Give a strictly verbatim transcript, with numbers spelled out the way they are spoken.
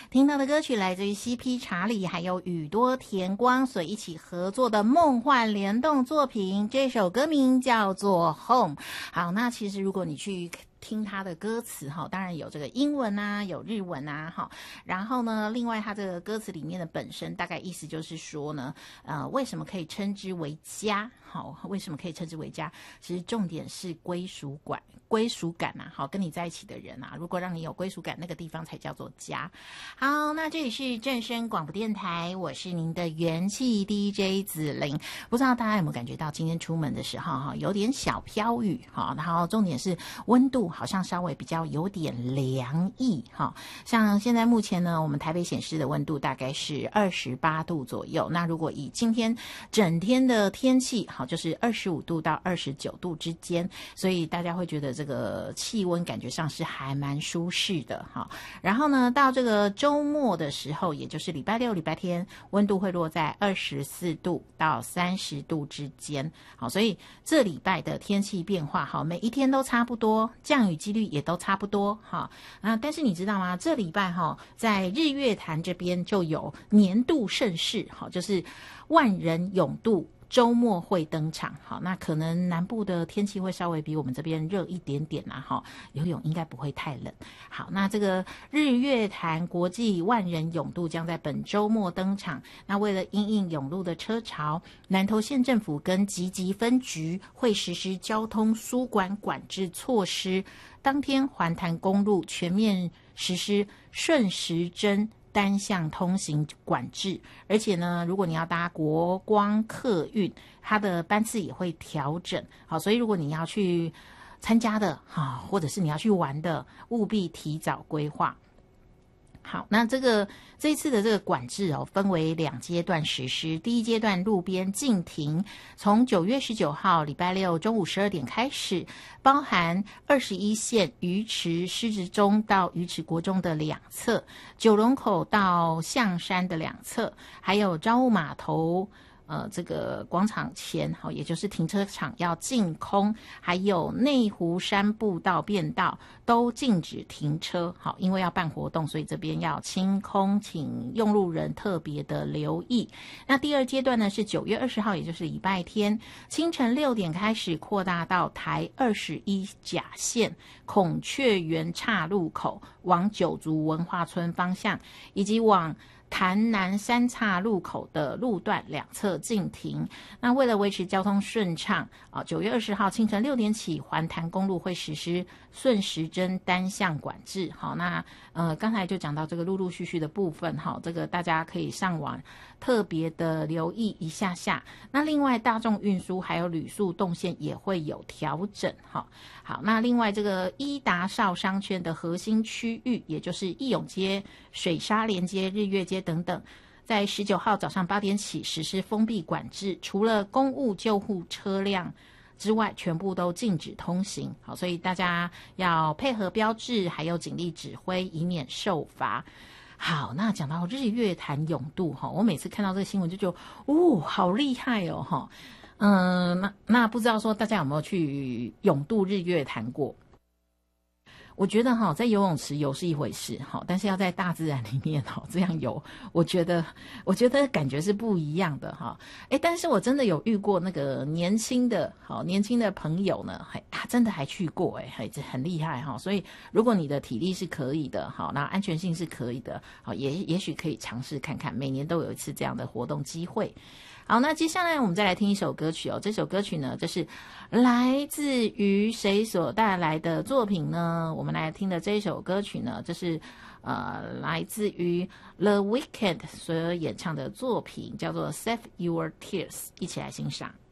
听到的歌曲来自于 C P 查理还有宇多田光所一起合作的梦幻联动作品，这首歌名叫做 Home。 好，那其实如果你去听他的歌词哈，当然有这个英文啊，有日文啊哈。然后呢，另外他这个歌词里面的本身大概意思就是说呢，呃，为什么可以称之为家？好，为什么可以称之为家？其实重点是归属感，归属感啊，好，跟你在一起的人啊，如果让你有归属感，那个地方才叫做家。好，那这里是正声广播电台，我是您的元气 D J 子玲。不知道大家有没有感觉到今天出门的时候哈，有点小飘雨哈，然后重点是温度好像稍微比较有点凉意哈，像现在目前呢，我们台北显示的温度大概是二十八度左右。那如果以今天整天的天气好，就是二十五度到二十九度之间，所以大家会觉得这个气温感觉上是还蛮舒适的哈。然后呢，到这个周末的时候，也就是礼拜六、礼拜天，温度会落在二十四度到三十度之间。好，所以这礼拜的天气变化好，每一天都差不多，降雨几率也都差不多哈。啊，但是你知道吗？这礼拜哈，在日月潭这边就有年度盛事，好，就是万人泳渡周末会登场。好，那可能南部的天气会稍微比我们这边热一点点啦，哈，游泳应该不会太冷。好，那这个日月潭国际万人泳渡将在本周末登场。那为了因应泳路的车潮，南投县政府跟集集分局会实施交通疏管管制措施。当天环潭公路全面实施顺时针单向通行管制，而且呢，如果你要搭国光客运，它的班次也会调整。好，所以如果你要去参加的哈，或者是你要去玩的，务必提早规划。好，那这个这一次的这个管制哦，分为两阶段实施。第一阶段路边禁停，从九月十九号礼拜六中午十二点开始，包含二十一线鱼池狮子中到鱼池国中的两侧，九龙口到象山的两侧，还有彰化码头呃，这个广场前，好，也就是停车场要净空，还有内湖山步道便道都禁止停车。好，因为要办活动，所以这边要清空，请用路人特别的留意。那第二阶段呢，是九月二十号，也就是礼拜天清晨六点开始，扩大到台二十一甲线孔雀园岔路口往九族文化村方向，以及往潭南三岔路口的路段两侧禁停。那为了维持交通顺畅啊，九月二十号清晨六点起，环潭公路会实施顺时针单向管制。好，那呃刚才就讲到这个陆陆续续的部分，好，这个大家可以上网特别的留意一下下。那另外大众运输还有旅宿动线也会有调整。好，好，那另外这个伊达邵商圈的核心区域，也就是义勇街、水沙连街、日月街等等，在十九号早上八点起实施封闭管制，除了公务救护车辆之外，全部都禁止通行。好，所以大家要配合标志，还有警力指挥，以免受罚。好，那讲到日月潭泳渡哈，我每次看到这个新闻就觉得，哦，好厉害哦哈。嗯，那那不知道说大家有没有去泳渡日月潭过？我觉得哈，在游泳池游是一回事哈，但是要在大自然里面哈这样游，我觉得我觉得感觉是不一样的哈。哎，但是我真的有遇过那个年轻的好年轻的朋友呢，还他真的还去过哎，还很厉害哈。所以如果你的体力是可以的，好，那安全性是可以的，好，也也许可以尝试看看，每年都有一次这样的活动机会。好，那接下来我们再来听一首歌曲哦。这首歌曲呢，这是来自于谁所带来的作品呢？我们来听的这一首歌曲呢，这是呃来自于 The Weeknd 所演唱的作品，叫做《Save Your Tears》，一起来欣赏。